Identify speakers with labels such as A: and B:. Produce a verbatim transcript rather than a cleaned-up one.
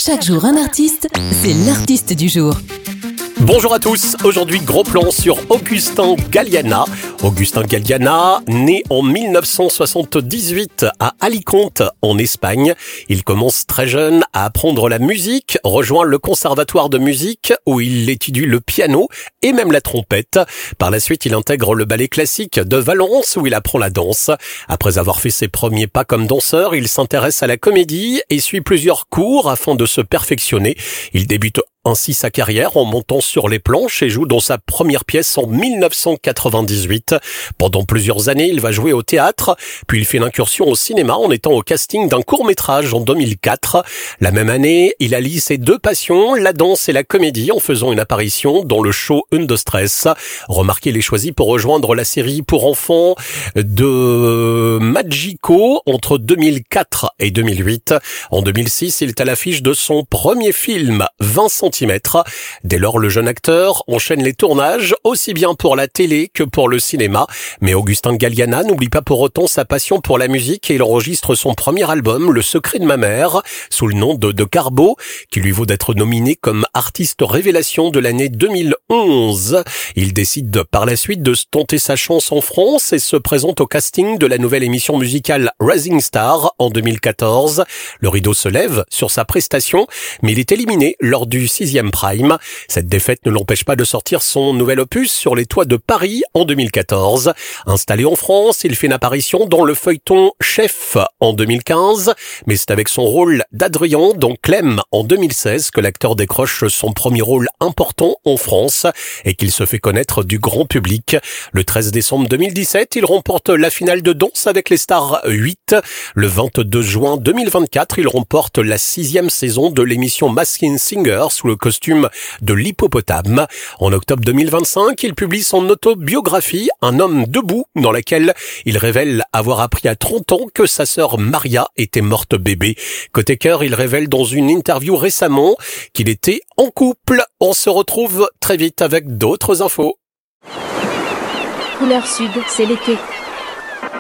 A: Chaque jour un artiste, c'est l'artiste du jour.
B: Bonjour à tous, aujourd'hui gros plan sur Augustin Galliana. Augustin Galliana, né en mille neuf cent soixante-dix-huit à Alicante en Espagne. Il commence très jeune à apprendre la musique, rejoint le conservatoire de musique où il étudie le piano et même la trompette. Par la suite, il intègre le ballet classique de Valence où il apprend la danse. Après avoir fait ses premiers pas comme danseur, il s'intéresse à la comédie et suit plusieurs cours afin de se perfectionner. Il débute ainsi sa carrière en montant sur les planches et joue dans sa première pièce en mille neuf cent quatre-vingt-dix-huit. Pendant plusieurs années, il va jouer au théâtre, puis il fait l'incursion au cinéma en étant au casting d'un court-métrage en deux mille quatre. La même année, il allie ses deux passions, la danse et la comédie, en faisant une apparition dans le show Une de Stress. Remarquez, il est choisi pour rejoindre la série pour enfants de Magico entre deux mille quatre et deux mille huit. En deux mille six, il est à l'affiche de son premier film, vingt centimètres. Dès lors, le jeune acteur enchaîne les tournages, aussi bien pour la télé que pour le cinéma. Mais Augustin Galliana n'oublie pas pour autant sa passion pour la musique et il enregistre son premier album, Le Secret de ma mère, sous le nom de De Carbo, qui lui vaut d'être nominé comme artiste révélation de l'année deux mille onze. Il décide par la suite de tenter sa chance en France et se présente au casting de la nouvelle émission musicale Rising Star en deux mille quatorze. Le rideau se lève sur sa prestation, mais il est éliminé lors du sixième prime. Cette défaite ne l'empêche pas de sortir son nouvel opus Sur les toits de Paris en deux mille quatorze. Installé en France, il fait une apparition dans le feuilleton Chef en deux mille quinze, mais c'est avec son rôle d'Adrien dans Clem en deux mille seize que l'acteur décroche son premier rôle important en France et qu'il se fait connaître du grand public. Le treize décembre deux mille dix-sept, il remporte la finale de Danse avec les stars huit. Le vingt-deux juin deux mille vingt-quatre, il remporte la sixième saison de l'émission Masked Singer sous le costume de l'hippopotame. En octobre deux mille vingt-cinq, il publie son autobiographie Un homme debout, dans laquelle il révèle avoir appris à trente ans que sa sœur Maria était morte bébé. Côté cœur, il révèle dans une interview récemment qu'il était en couple. On se retrouve très vite avec d'autres infos.
C: Couleur Sud, c'est l'été.